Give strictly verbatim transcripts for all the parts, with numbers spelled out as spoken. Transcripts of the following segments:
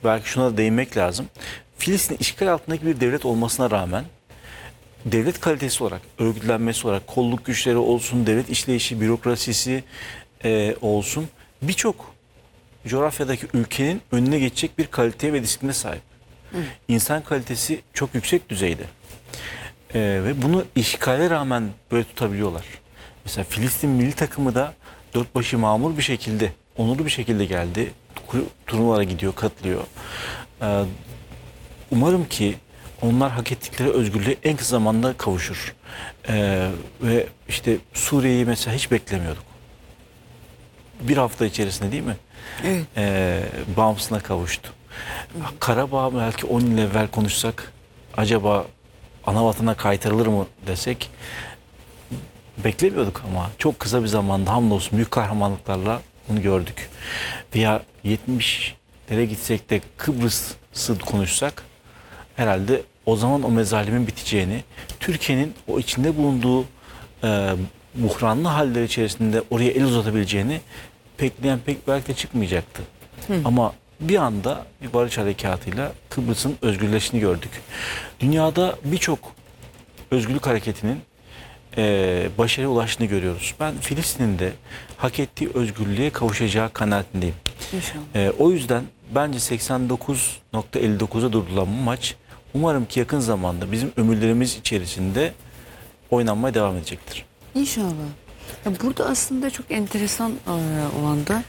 belki şuna da değinmek lazım. Filistin işgal altındaki bir devlet olmasına rağmen devlet kalitesi olarak, örgütlenmesi olarak, kolluk güçleri olsun, devlet işleyişi, bürokrasisi e, olsun, birçok coğrafyadaki ülkenin önüne geçecek bir kaliteye ve disipline sahip. Hı. İnsan kalitesi çok yüksek düzeyde. E, ve bunu işgale rağmen böyle tutabiliyorlar. Mesela Filistin milli takımı da dört başı mamur bir şekilde, onurlu bir şekilde geldi. Turnuvalara gidiyor, katılıyor. E, umarım ki onlar hak ettikleri özgürlüğe en kısa zamanda kavuşur. Ee, ve işte Suriye'yi mesela hiç beklemiyorduk. Bir hafta içerisinde değil mi? Evet. Ee, bağımsızlığına kavuştu. Hı. Karabağ belki on yıl evvel konuşsak acaba anavatana kaytarılır mı desek beklemiyorduk ama çok kısa bir zamanda hamdolsun büyük kahramanlıklarla bunu gördük. Veya yetmişlere gitsek de Kıbrıs'ı konuşsak herhalde o zaman o mezalimin biteceğini, Türkiye'nin o içinde bulunduğu e, buhranlı haller içerisinde oraya el uzatabileceğini bekleyen pek belki de çıkmayacaktı. Hı. Ama bir anda bir barış harekatıyla Kıbrıs'ın özgürleştiğini gördük. Dünyada birçok özgürlük hareketinin e, başarıya ulaştığını görüyoruz. Ben Filistin'in de hak ettiği özgürlüğe kavuşacağı kanaatindeyim. E, o yüzden bence seksen dokuz nokta elli dokuza durdurulan bu maç umarım ki yakın zamanda bizim ömürlerimiz içerisinde oynanmaya devam edecektir. İnşallah. Ya burada aslında çok enteresan olan da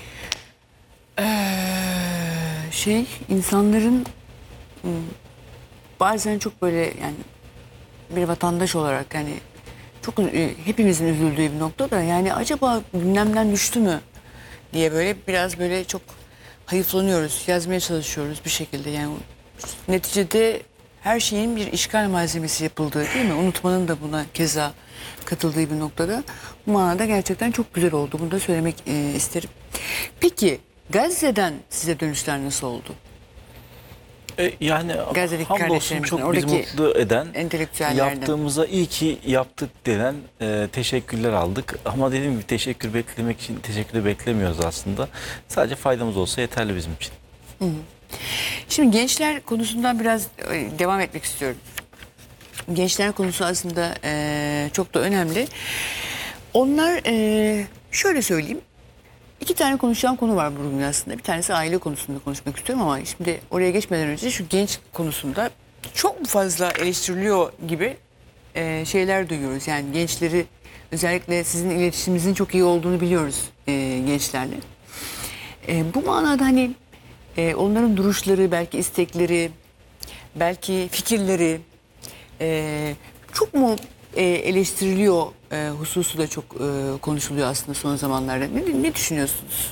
şey insanların bazen çok böyle yani bir vatandaş olarak yani çok hepimizin üzüldüğü bir nokta da yani acaba gündemden düştü mü diye böyle biraz böyle çok hayıflanıyoruz, yazmaya çalışıyoruz bir şekilde yani neticede her şeyin bir işgal malzemesi yapıldığı değil mi? Unutmanın da buna keza katıldığı bir noktada. Bu manada gerçekten çok güzel oldu. Bunu da söylemek e, isterim. Peki Gazze'den size dönüşler nasıl oldu? E, yani hamdolsun çok bizi mutlu eden, yaptığımıza iyi ki yaptık denen e, teşekkürler aldık. Ama dediğim gibi teşekkür beklemek için teşekkür beklemiyoruz aslında. Sadece faydamız olsa yeterli bizim için. Hı hı. Şimdi gençler konusundan biraz devam etmek istiyorum. Gençler konusu aslında e, çok da önemli. Onlar e, şöyle söyleyeyim. İki tane konuşacağım konu var bugün aslında. Bir tanesi aile konusunda konuşmak istiyorum ama şimdi oraya geçmeden önce şu genç konusunda çok fazla eleştiriliyor gibi e, şeyler duyuyoruz. Yani gençleri özellikle sizin iletişiminizin çok iyi olduğunu biliyoruz e, gençlerle. E, bu manada hani e, onların duruşları, belki istekleri, belki fikirleri e, çok mu e, eleştiriliyor e, hususu da çok e, konuşuluyor aslında son zamanlarda. Ne, ne düşünüyorsunuz?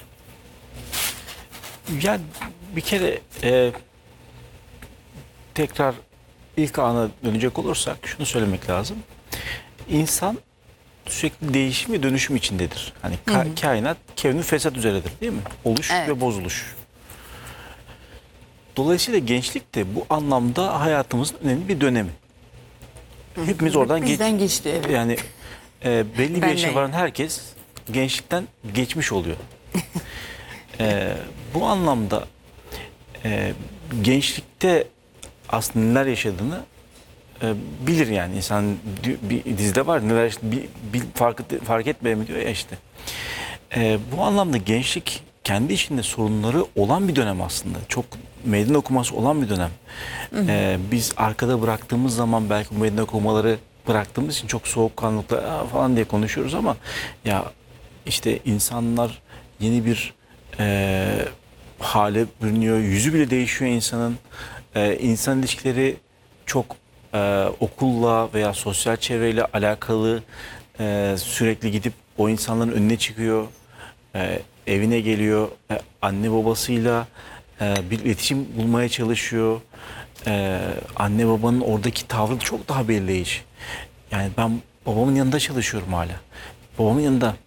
Yani bir kere e, tekrar ilk ana dönecek olursak şunu söylemek lazım. İnsan sürekli değişim ve dönüşüm içindedir. Hani ka hı hı. kainat kevn-i fesat üzeredir değil mi? Oluş evet. ve bozuluş. Dolayısıyla gençlik de bu anlamda hayatımızın önemli bir dönemi. Hepimiz hı hı. oradan Bizden geç geçti. Evet. Yani e, belli bir yaşa varan herkes gençlikten geçmiş oluyor. e, bu anlamda e, gençlikte aslında neler yaşadığını e, bilir yani insan. Bir dizide var neler bir, bir fark, fark etmeye mi diyor ya işte. E, bu anlamda gençlik kendi içinde sorunları olan bir dönem aslında. Çok meydan okuması olan bir dönem. Hı hı. E, biz arkada bıraktığımız zaman belki bu meydan okumaları bıraktığımız için çok soğukkanlılıkla falan diye konuşuyoruz ama ya işte insanlar yeni bir e, hale bürünüyor. Yüzü bile değişiyor insanın. E, insan ilişkileri çok e, okulla veya sosyal çevreyle alakalı e, sürekli gidip o insanların önüne çıkıyor. E, evine geliyor. E, anne babasıyla e, bir iletişim bulmaya çalışıyor. E, anne babanın oradaki tavrı çok daha belirleyici. Yani ben babamın yanında çalışıyorum hala. Babamın yanında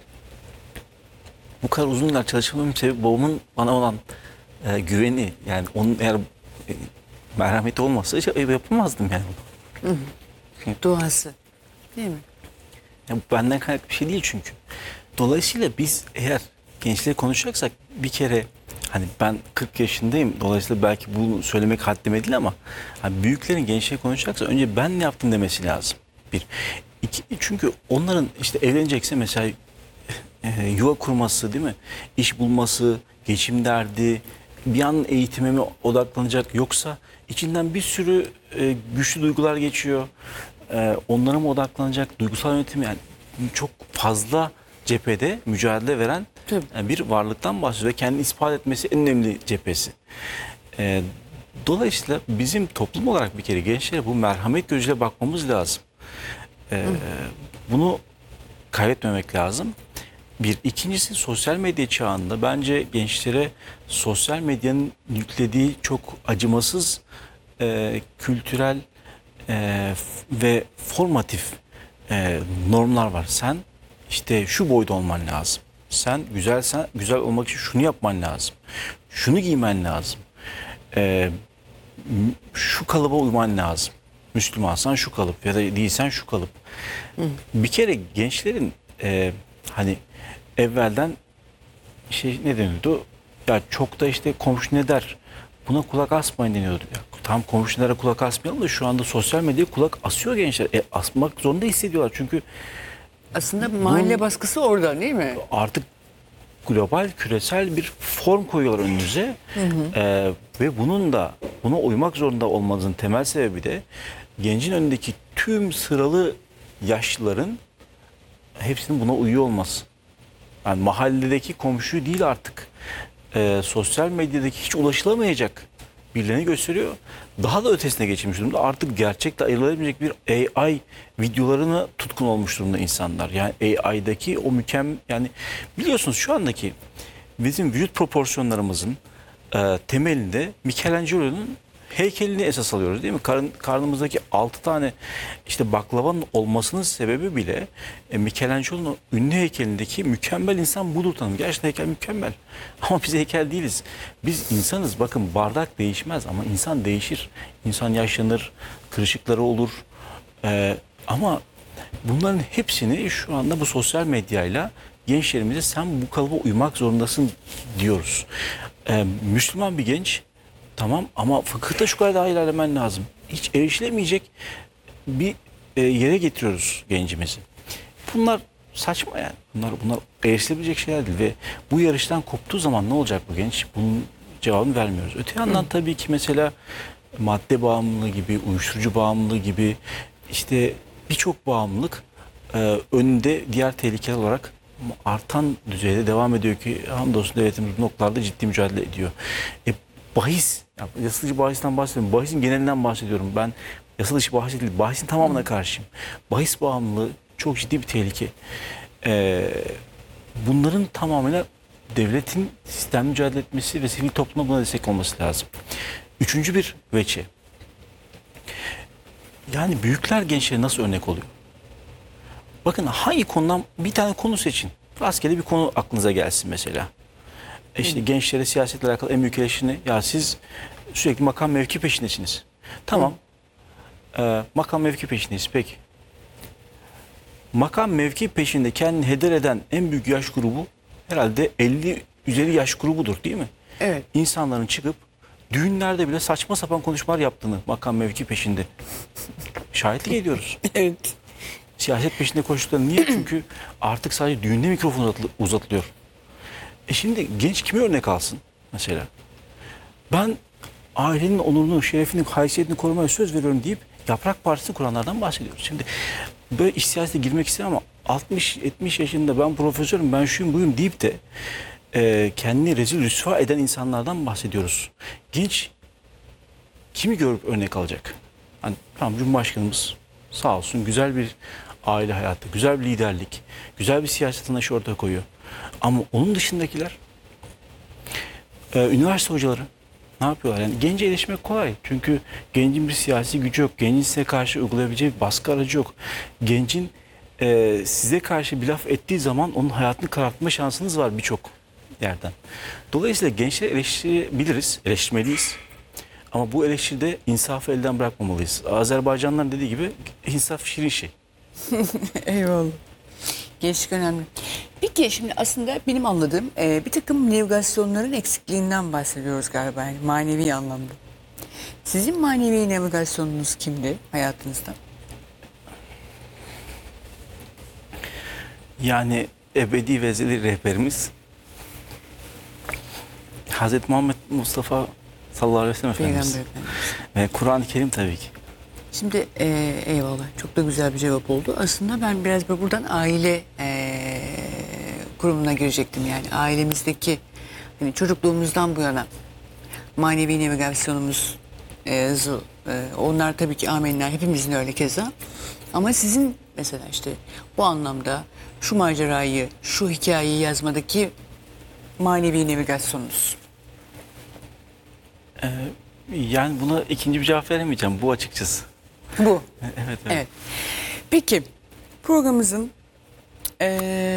bu kadar uzun yıllar çalışmamın sebebi babamın bana olan e, güveni. Yani onun eğer e, merhameti olmasa yapamazdım yani. Hı hı. Doğası. Değil mi? Yani benden kaynaklı bir şey değil çünkü. Dolayısıyla biz eğer gençleri konuşacaksak bir kere hani ben kırk yaşındayım. Dolayısıyla belki bunu söylemek haddime değil ama hani büyüklerin gençliğe konuşacaksa önce ben ne yaptım demesi lazım. Bir. İki, çünkü onların işte evlenecekse mesela e, yuva kurması değil mi? İş bulması, geçim derdi, bir an eğitime mi odaklanacak yoksa içinden bir sürü e, güçlü duygular geçiyor. E, onlara mı odaklanacak? Duygusal yönetim yani çok fazla cephede mücadele veren Tabii. e, bir varlıktan bahsediyor ve kendini ispat etmesi en önemli cephesi. E, dolayısıyla bizim toplum olarak bir kere gençlere bu merhamet gözüyle bakmamız lazım. E, bunu kaybetmemek lazım. Bir. İkincisi sosyal medya çağında bence gençlere sosyal medyanın yüklediği çok acımasız e, kültürel e, f- ve formatif e, normlar var. Sen işte şu boyda olman lazım. Sen güzelsen güzel olmak için şunu yapman lazım. Şunu giymen lazım. E, m- şu kalıba uyman lazım. Müslümansan şu kalıp ya da değilsen şu kalıp. Bir kere gençlerin e, hani evvelden şey ne deniyordu? Ya çok da işte komşu ne der? Buna kulak asmayın deniyordu. Ya, tam komşulara kulak asmayalım da şu anda sosyal medyaya kulak asıyor gençler. E, asmak zorunda hissediyorlar. Çünkü Aslında mahalle baskısı orada değil mi? artık global, küresel bir form koyuyorlar önünüze. Ee, ve bunun da buna uymak zorunda olmanızın temel sebebi de gencin önündeki tüm sıralı yaşlıların hepsinin buna uyuyor olması. Yani mahalledeki komşu değil artık. Ee, sosyal medyadaki hiç ulaşılamayacak birilerini gösteriyor. Daha da ötesine geçilmiş durumda. Artık gerçekle ayrılabilecek bir A I videolarına tutkun olmuş durumda insanlar. Yani A I'daki o mükemmel yani biliyorsunuz şu andaki bizim vücut proporsiyonlarımızın e, temelinde Michelangelo'nun heykelini esas alıyoruz değil mi? Karın, karnımızdaki altı tane işte baklavanın olmasının sebebi bile e, Michelangelo'nun ünlü heykelindeki mükemmel insan budur tanım. Gerçekten heykel mükemmel. Ama biz heykel değiliz. Biz insanız. Bakın bardak değişmez ama insan değişir. İnsan yaşlanır, kırışıkları olur. E, ama bunların hepsini şu anda bu sosyal medyayla gençlerimize sen bu kalıba uymak zorundasın diyoruz. E, Müslüman bir genç tamam ama fıkıhta şu kadar daha ilerlemen lazım. Hiç erişilemeyecek bir e, yere getiriyoruz gencimizi. Bunlar saçma yani. Bunlar bunlar erişilebilecek şeyler değil ve bu yarıştan koptuğu zaman ne olacak bu genç? Bunun cevabını vermiyoruz. Öte yandan tabii ki mesela madde bağımlılığı gibi, uyuşturucu bağımlılığı gibi işte birçok bağımlılık e, önünde diğer tehlikeler olarak artan düzeyde devam ediyor ki hamdolsun devletimiz bu noktalarda ciddi mücadele ediyor. E, bahis, ya, yasa dışı bahisten bahsediyorum. Bahisin genelinden bahsediyorum. Ben yasa dışı bahis değil, bahisin tamamına karşıyım. Bahis bağımlılığı çok ciddi bir tehlike. E, bunların tamamıyla devletin sistem mücadele etmesi ve sivil topluma buna destek olması lazım. Üçüncü bir veçe. Yani büyükler gençlere nasıl örnek oluyor? Bakın hangi konudan bir tane konu seçin. Rastgele bir konu aklınıza gelsin mesela. E İşte gençlere siyasetle alakalı en büyük eleştiri ya siz sürekli makam mevki peşindesiniz. Tamam. Ee, makam mevki peşindeyiz peki. Makam mevki peşinde kendini heder eden en büyük yaş grubu herhalde elli üzeri yaş grubudur değil mi? Evet. İnsanların çıkıp düğünlerde bile saçma sapan konuşmalar yaptığını makam mevki peşinde şahitlik ediyoruz. Evet. Siyaset peşinde koştukları niye? Çünkü artık sadece düğünde mikrofon uzatıl- uzatılıyor. E şimdi genç kime örnek alsın mesela? Ben ailenin onurunu, şerefini, haysiyetini korumaya söz veriyorum deyip Yaprak Partisi'ni kuranlardan bahsediyoruz. Şimdi böyle iş siyasetine girmek istemem ama altmış yetmiş yaşında ben profesörüm, ben şuyum buyum deyip de e, kendini rezil rüsva eden insanlardan bahsediyoruz. Genç kimi görüp örnek alacak? Hani tamam Cumhurbaşkanımız sağ olsun güzel bir aile hayatı, güzel bir liderlik, güzel bir siyaset anlayışı ortaya koyuyor. Ama onun dışındakiler, e, üniversite hocaları ne yapıyorlar? Yani gence erişmek kolay. Çünkü gencin bir siyasi gücü yok. Gencin size karşı uygulayabileceği bir baskı aracı yok. Gencin e, size karşı bir laf ettiği zaman onun hayatını karartma şansınız var birçok yerden. Dolayısıyla gençleri eleştirebiliriz, eleştirmeliyiz. Ama bu eleştiride insafı elden bırakmamalıyız. Azerbaycanlıların dediği gibi insaf şirin şey. Eyvallah. Gençlik önemli. Peki şimdi aslında benim anladığım e, bir takım navigasyonların eksikliğinden bahsediyoruz galiba, yani manevi anlamda. Sizin manevi navigasyonunuz kimdi hayatınızda? Yani ebedi ve ezeli rehberimiz Hazreti Muhammed Mustafa sallallahu aleyhi ve sellem Peygamber Efendimiz. Efendimiz. Ve Kur'an-ı Kerim tabii ki. Şimdi e, eyvallah, çok da güzel bir cevap oldu. Aslında ben biraz böyle buradan aile e, kurumuna girecektim, yani ailemizdeki hani çocukluğumuzdan bu yana manevi navigasyonumuz e, zu- e, onlar tabii ki amenna, hepimizin öyle keza. Ama sizin mesela işte bu anlamda şu macerayı, şu hikayeyi yazmadaki manevi navigasyonunuz. Ee, yani buna ikinci bir cevap veremeyeceğim bu açıkçası. Bu. Evet, evet. Evet. Peki programımızın eee,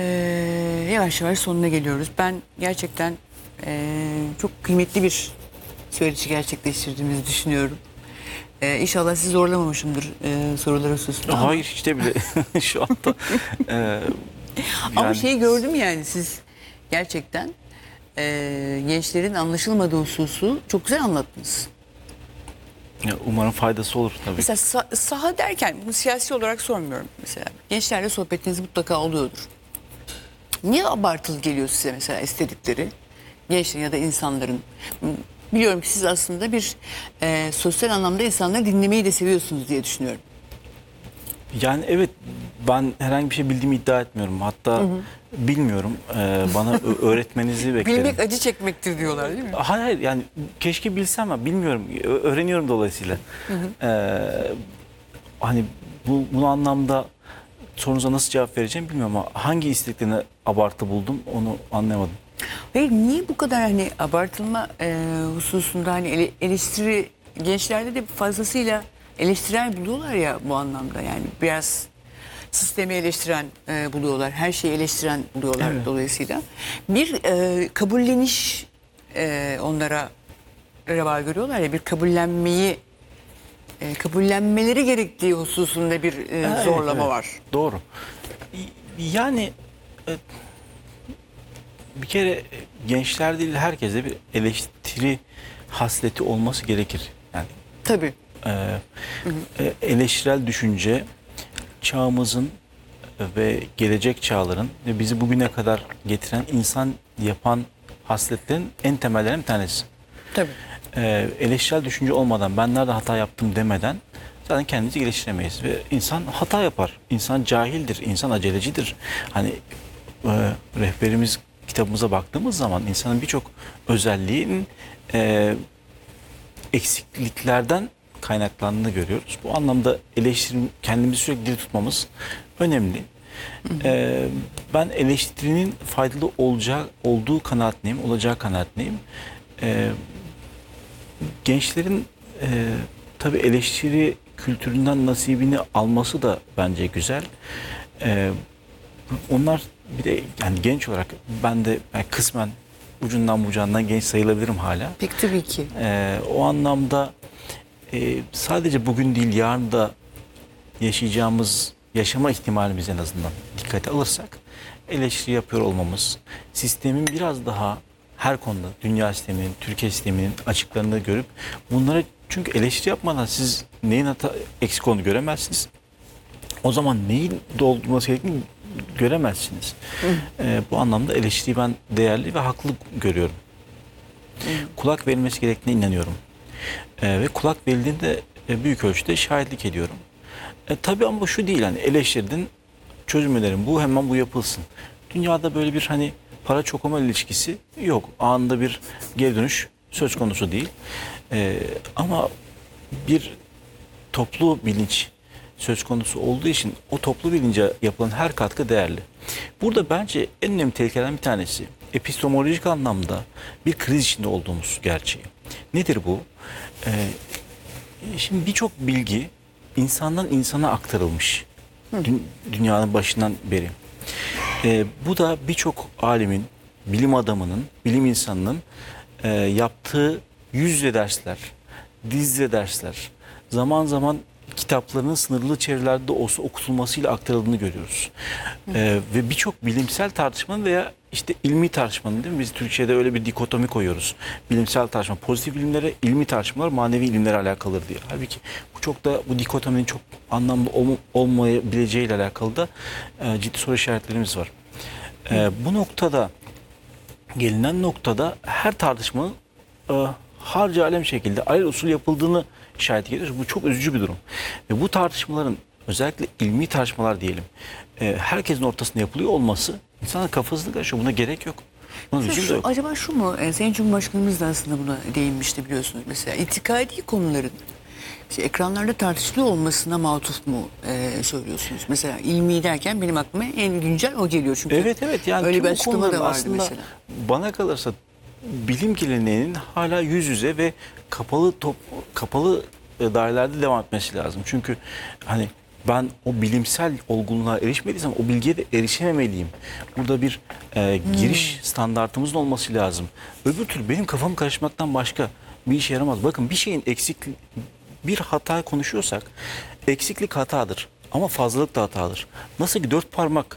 yavaş yavaş sonuna geliyoruz. Ben gerçekten eee, çok kıymetli bir söyleşi gerçekleştirdiğimizi düşünüyorum. Eee inşallah sizi zorlamamışımdır eee sorular hususunda. Hayır hiç de bile şu anda. e, Ama yani- şeyi gördüm, yani siz gerçekten eee, gençlerin anlaşılmadığı hususu çok güzel anlattınız. Ya, umarım faydası olur tabii. Mesela sa- saha derken bunu siyasi olarak sormuyorum mesela. Gençlerle sohbetiniz mutlaka oluyordur. Niye abartılı geliyor size mesela estetikleri? Gençlerin ya da insanların. Biliyorum ki siz aslında bir e, sosyal anlamda insanları dinlemeyi de seviyorsunuz diye düşünüyorum. Yani evet, ben herhangi bir şey bildiğimi iddia etmiyorum. Hatta bilmiyorum. Ee, bana ö- öğretmenizi beklerim. Bilmek acı çekmektir diyorlar, değil mi? Hayır hayır, yani keşke bilsem ama bilmiyorum. Ö- öğreniyorum dolayısıyla. Ee, hani bu, bu anlamda sorunuza nasıl cevap vereceğim bilmiyorum ama hangi isteklerini abartı buldum onu anlayamadım. Hayır, niye bu kadar hani abartılma e, hususunda hani ele- eleştiri gençlerde de fazlasıyla eleştirel buluyorlar ya bu anlamda, yani biraz sistemi eleştiren e, buluyorlar, her şeyi eleştiren buluyorlar, Evet. dolayısıyla bir e, kabulleniş e, onlara reva görüyorlar ya, bir kabullenmeyi e, kabullenmeleri gerektiği hususunda bir e, Evet, zorlama evet. var. Doğru. Yani e, bir kere e, gençler değil herkese bir eleştiri hasleti olması gerekir. Yani Tabii. e, e, eleştirel düşünce çağımızın ve gelecek çağların ve bizi bugüne kadar getiren, insan yapan hasletlerin en temellerinden bir tanesi. Tabii. E, eleştirel düşünce olmadan, ben nerede hata yaptım demeden zaten kendimizi geliştiremeyiz ve insan hata yapar. İnsan cahildir, insan acelecidir. Hani e, rehberimiz kitabımıza baktığımız zaman insanın birçok özelliğinin e, eksikliklerden kaynaklandığını görüyoruz. Bu anlamda eleştirin kendimizi sürekli diri tutmamız önemli. E, ben eleştirinin faydalı olacağı olduğu kanaatindeyim, olacağı kanaatindeyim. E, gençlerin e, tabii eleştiri kültüründen nasibini alması da bence güzel. E, onlar bir de yani genç olarak ben de yani kısmen ucundan bucağından genç sayılabilirim hala. Peki, tabii ki. E, o anlamda e, sadece bugün değil yarın da yaşayacağımız yaşama ihtimalimiz en azından dikkate alırsak eleştiri yapıyor olmamız, sistemin biraz daha her konuda dünya sisteminin, Türkiye sisteminin açıklarını görüp bunlara, çünkü eleştiri yapmadan siz neyin hata eksik olduğunu göremezsiniz. O zaman neyin doldurulması gerektiğini göremezsiniz. Ee, bu anlamda eleştiriyi ben değerli ve haklı görüyorum. Kulak verilmesi gerektiğine inanıyorum. Ee, ve kulak verildiğinde e, büyük ölçüde şahitlik ediyorum. E, tabii ama şu değil, hani eleştirdin, çözüm önerim bu, hemen bu yapılsın. Dünyada böyle bir hani para çokoma ilişkisi yok. Anında bir geri dönüş söz konusu değil. E, ama bir toplu bilinç söz konusu olduğu için o toplu bilince yapılan her katkı değerli. Burada bence en önemli tehlikelerden bir tanesi epistemolojik anlamda bir kriz içinde olduğumuz gerçeği. Nedir bu? Ee, şimdi birçok bilgi insandan insana aktarılmış. Dü- dünyanın başından beri. Ee, bu da birçok alimin, bilim adamının, bilim insanının e, yaptığı yüz yüze dersler, diz yüze dersler, zaman zaman kitaplarının sınırlı çevrelerde olsa okutulmasıyla aktarıldığını görüyoruz. Ee, ve birçok bilimsel tartışmanın veya işte ilmi tartışmanın, değil mi? Biz Türkçe'de öyle bir dikotomi koyuyoruz. Bilimsel tartışma, pozitif ilimlere, ilmi tartışmalar manevi ilimlere alakalıdır diye. Halbuki bu çok da bu dikotominin çok anlamlı olma, olmayabileceğiyle alakalı da e, ciddi soru işaretlerimiz var. E, bu noktada gelinen noktada her tartışmanın e, harca alem şekilde ayrı usul yapıldığını şahit ediyoruz. Bu çok üzücü bir durum. Ve bu tartışmaların özellikle ilmi tartışmalar diyelim e, herkesin ortasında yapılıyor olması insanın kafasını karışıyor. Buna gerek yok. Buna Şu- lüzum da şu- yok. acaba şu mu? E, Sayın Cumhurbaşkanımız da aslında buna değinmişti biliyorsunuz. Mesela itikadi konuların işte ekranlarda tartışılıyor olmasına matuf mu e, söylüyorsunuz? Mesela ilmi derken benim aklıma en güncel o geliyor. Çünkü Evet evet, yani öyle tüm bir bu açıklama konuların da vardı aslında mesela. bana kalırsa bilim geleneğinin hala yüz yüze ve kapalı top, kapalı e, dairelerde devam etmesi lazım. Çünkü hani ben o bilimsel olgunluğa erişmediysem o bilgiye de erişememeliyim. Burada bir e, giriş standartımızın olması lazım. Öbür türlü benim kafam karışmaktan başka bir işe yaramaz. Bakın bir şeyin eksikliği, bir hata konuşuyorsak eksiklik hatadır ama fazlalık da hatadır. Nasıl ki dört parmak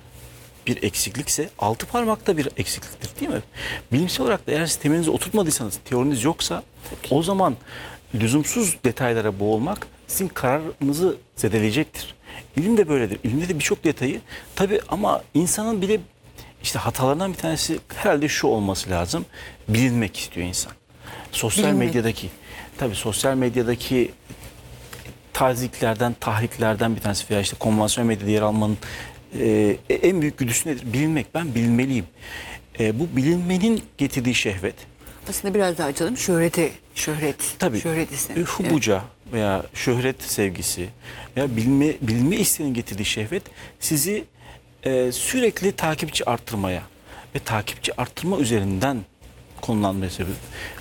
bir eksiklikse altı parmak da bir eksikliktir, değil mi? Bilimsel olarak da eğer sisteminizi oturtmadıysanız, teoriniz yoksa o zaman lüzumsuz detaylara boğulmak sizin kararınızı zedeleyecektir. İlim de böyledir. İlimde de birçok detayı tabii ama insanın bile işte hatalarından bir tanesi herhalde şu olması lazım. Bilinmek istiyor insan. Sosyal Bilinmek. medyadaki tabii sosyal medyadaki taziklerden, tahriklerden bir tanesi veya işte konvansiyonel medyada yer almanın e, en büyük güdüsü nedir? Bilinmek. Ben bilinmeliyim. E, bu bilinmenin getirdiği şehvet. Aslında biraz daha açalım. Şöhrete, şöhret. Tabii Şöhret e, istemiş. hubuca veya şöhret sevgisi veya bilme, bilme isteğinin getirdiği şehvet sizi e, sürekli takipçi arttırmaya ve takipçi arttırma üzerinden konulanmaya sebep.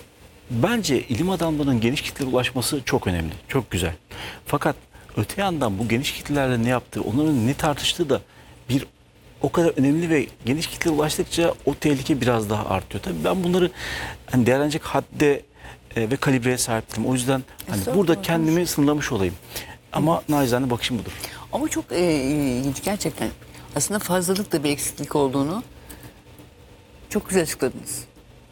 Bence ilim adamlarının geniş kitlelere ulaşması çok önemli, çok güzel. Fakat öte yandan bu geniş kitlelerle ne yaptığı, onların ne tartıştığı da bir o kadar önemli ve geniş kitlelere ulaştıkça o tehlike biraz daha artıyor. Tabii ben bunları hani değerlenecek hadde e, ve kalibreye sahip değilim. O yüzden hani Estağfurullah. burada kendimi sınırlamış olayım. Ama nacizane bakışım budur. Ama çok e, ilginç gerçekten. Aslında fazlalık da bir eksiklik olduğunu çok güzel açıkladınız.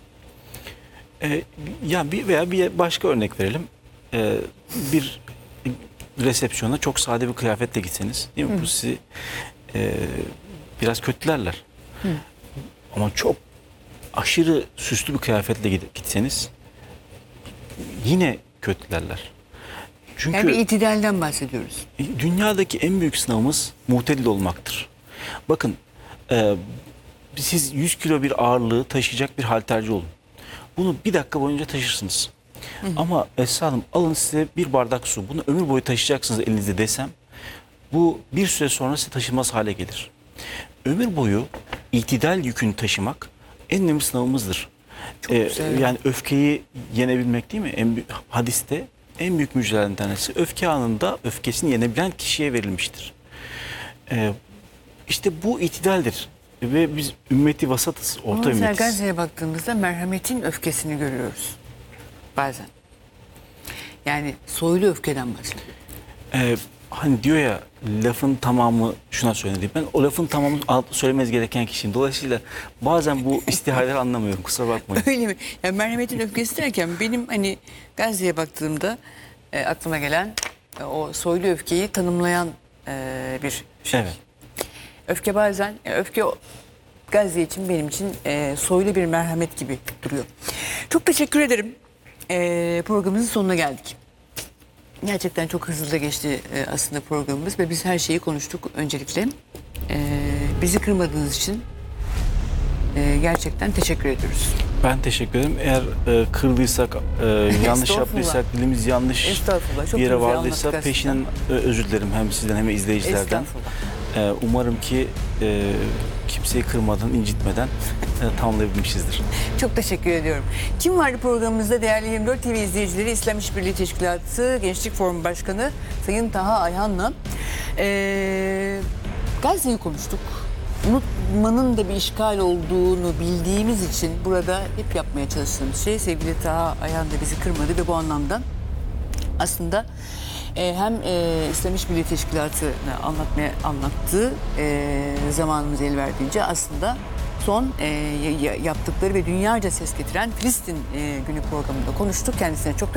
E, ya bir veya bir başka örnek verelim. E, bir resepsiyona çok sade bir kıyafetle gitseniz, değil mi? Bu sizi e, biraz kötülerler. Hı. Ama çok aşırı süslü bir kıyafetle gid- gitseniz yine kötülerler. Çünkü Yani bir itidalden bahsediyoruz. dünyadaki en büyük sınavımız muhtedil olmaktır. Bakın e, siz yüz kilo bir ağırlığı taşıyacak bir halterci olun. Bunu bir dakika boyunca taşırsınız. Hı hı. Ama Esra Hanım alın size bir bardak su. Bunu ömür boyu taşıyacaksınız elinizde desem bu bir süre sonra size taşınmaz hale gelir. Ömür boyu itidal yükünü taşımak en önemli sınavımızdır. Çok Ee, güzel. yani öfkeyi yenebilmek, değil mi? En büyük, hadiste en büyük müjdelerden tanesi öfke anında öfkesini yenebilen kişiye verilmiştir. Ee, işte bu itidaldir. Ve biz ümmeti vasatız, Ama orta mesela ümmetiz. Gazze'ye baktığımızda merhametin öfkesini görüyoruz. Bazen. Yani soylu öfkeden bahsediyor. Ee, hani diyor ya lafın tamamı şuna söyledi. Ben o lafın tamamını al- söylemez gereken kişiyim. Dolayısıyla bazen bu istihaleleri anlamıyorum. Kusura bakmayın. Öyle mi? Yani merhametin öfkesi derken benim hani Gazze'ye baktığımda e, aklıma gelen e, o soylu öfkeyi tanımlayan e, bir şey. Evet. Öfke bazen, e, öfke o- Gazze için benim için e, soylu bir merhamet gibi duruyor. Çok teşekkür ederim. E, programımızın sonuna geldik. Gerçekten çok hızlı da geçti e, aslında programımız ve biz her şeyi konuştuk öncelikle. E, bizi kırmadığınız için e, gerçekten teşekkür ediyoruz. Ben teşekkür ederim. Eğer e, kırdıysak, e, yanlış Estağfurullah. yaptıysak, dilimiz yanlış Estağfurullah. Çok bir yere güzel vardıysa anlattık peşinden e, özür dilerim hem sizden hem izleyicilerden. Estağfurullah. E, umarım ki e, kimseyi kırmadan, incitmeden e, tamamlayabilmişizdir. Çok teşekkür ediyorum. Kim vardı programımızda değerli yirmi dört T V izleyicileri? İslam İşbirliği Teşkilatı Gençlik Forumu Başkanı Sayın Taha Ayhan'la ee, Gazze'yi konuştuk. Unutmanın da bir işgal olduğunu bildiğimiz için burada hep yapmaya çalıştığımız şey sevgili Taha Ayhan da bizi kırmadı ve bu anlamda aslında e, hem e, İslam İşbirliği Teşkilatı'nı anlatmaya anlattığı e, zamanımız el verdiğince aslında son e, yaptıkları ve dünyaca ses getiren Filistin e, günü programında konuştuk. Kendisine çok